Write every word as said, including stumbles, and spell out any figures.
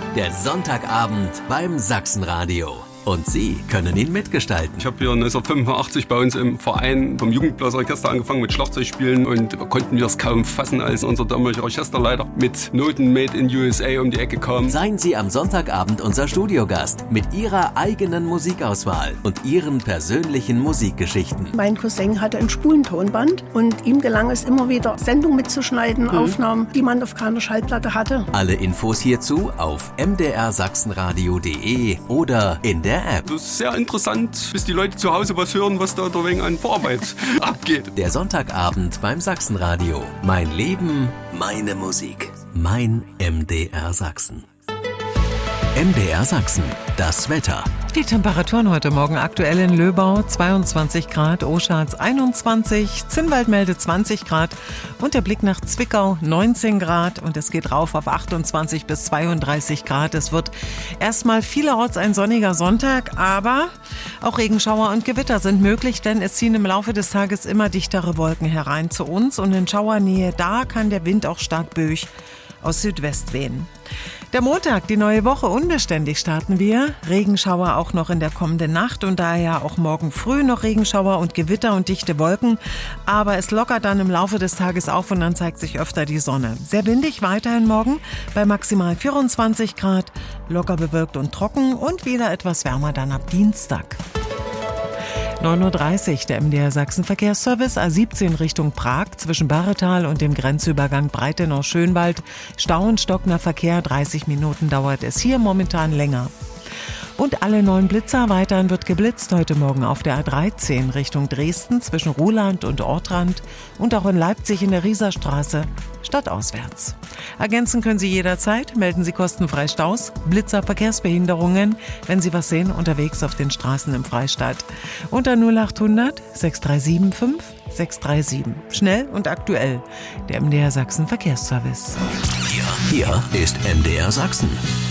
Der Sonntagabend beim Sachsenradio. Und Sie können ihn mitgestalten. Ich habe hier neunzehnhundertfünfundachtzig bei uns im Verein vom Jugendblasorchester angefangen mit Schlagzeugspielen und konnten wir es kaum fassen, als unser damaliger Orchesterleiter mit Noten Made in U S A um die Ecke kam. Seien Sie am Sonntagabend unser Studiogast mit Ihrer eigenen Musikauswahl und Ihren persönlichen Musikgeschichten. Mein Cousin hatte ein Spulentonband und ihm gelang es immer wieder, Sendungen mitzuschneiden, mhm. Aufnahmen, die man auf keiner Schallplatte hatte. Alle Infos hierzu auf m d r sachsenradio punkt d e oder in der App. Das ist sehr interessant, bis die Leute zu Hause was hören, was da wegen an Vorarbeit abgeht. Der Sonntagabend beim Sachsenradio. Mein Leben, meine Musik. Mein M D R Sachsen. M D R Sachsen. Das Wetter. Die Temperaturen heute Morgen aktuell in Löbau zweiundzwanzig Grad, Oschatz einundzwanzig, Zinnwald meldet zwanzig Grad und der Blick nach Zwickau neunzehn Grad und es geht rauf auf achtundzwanzig bis zweiunddreißig Grad. Es wird erstmal vielerorts ein sonniger Sonntag, aber auch Regenschauer und Gewitter sind möglich, denn es ziehen im Laufe des Tages immer dichtere Wolken herein zu uns und in Schauernähe, da kann der Wind auch stark böig aus Südwest wehen. Der Montag, die neue Woche, unbeständig starten wir. Regenschauer auch noch in der kommenden Nacht und daher auch morgen früh noch Regenschauer und Gewitter und dichte Wolken. Aber es lockert dann im Laufe des Tages auf und dann zeigt sich öfter die Sonne. Sehr windig weiterhin morgen bei maximal vierundzwanzig Grad, locker bewölkt und trocken und wieder etwas wärmer dann ab Dienstag. neun Uhr dreißig, der M D R Sachsen Verkehrsservice, A siebzehn Richtung Prag, zwischen Barretal und dem Grenzübergang Breitenau-Schönwald. Stau und stockender Verkehr, dreißig Minuten dauert es hier momentan länger. Und alle neuen Blitzer, weiterhin wird geblitzt heute Morgen auf der A dreizehn Richtung Dresden zwischen Ruhland und Ortrand und auch in Leipzig in der Rieserstraße stadtauswärts. Ergänzen können Sie jederzeit, melden Sie kostenfrei Staus, Blitzer, Verkehrsbehinderungen, wenn Sie was sehen, unterwegs auf den Straßen im Freistaat. Unter null achthundert sechs drei sieben fünf sechs drei sieben. Schnell und aktuell, der M D R Sachsen Verkehrsservice. Hier, hier ist M D R Sachsen.